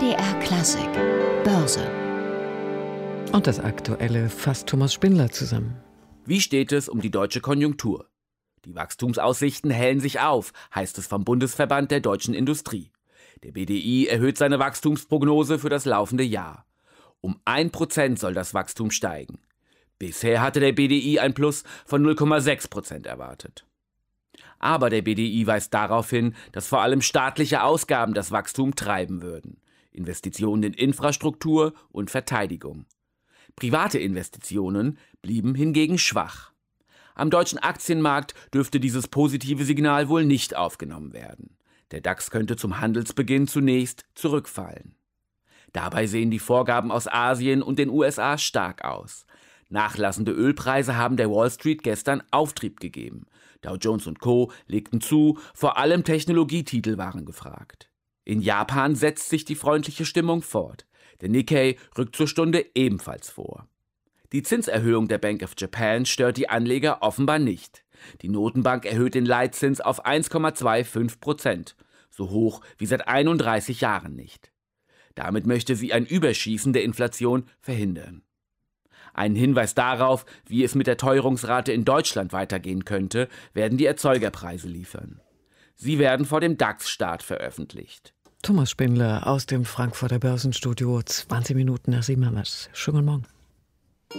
MDR Klassik Börse. Und das Aktuelle fasst Thomas Spindler zusammen. Wie steht es um die deutsche Konjunktur? Die Wachstumsaussichten hellen sich auf, heißt es vom Bundesverband der deutschen Industrie. Der BDI erhöht seine Wachstumsprognose für das laufende Jahr. Um 1% soll das Wachstum steigen. Bisher hatte der BDI ein Plus von 0,6% erwartet. Aber der BDI weist darauf hin, dass vor allem staatliche Ausgaben das Wachstum treiben würden. Investitionen in Infrastruktur und Verteidigung. Private Investitionen blieben hingegen schwach. Am deutschen Aktienmarkt dürfte dieses positive Signal wohl nicht aufgenommen werden. Der DAX könnte zum Handelsbeginn zunächst zurückfallen. Dabei sehen die Vorgaben aus Asien und den USA stark aus. Nachlassende Ölpreise haben der Wall Street gestern Auftrieb gegeben. Dow Jones und Co. legten zu, vor allem Technologietitel waren gefragt. In Japan setzt sich die freundliche Stimmung fort. Der Nikkei rückt zur Stunde ebenfalls vor. Die Zinserhöhung der Bank of Japan stört die Anleger offenbar nicht. Die Notenbank erhöht den Leitzins auf 1,25%, so hoch wie seit 31 Jahren nicht. Damit möchte sie ein Überschießen der Inflation verhindern. Einen Hinweis darauf, wie es mit der Teuerungsrate in Deutschland weitergehen könnte, werden die Erzeugerpreise liefern. Sie werden vor dem DAX-Start veröffentlicht. Thomas Spindler aus dem Frankfurter Börsenstudio, 20 Minuten nach 7 haben wir es. Schönen guten Morgen.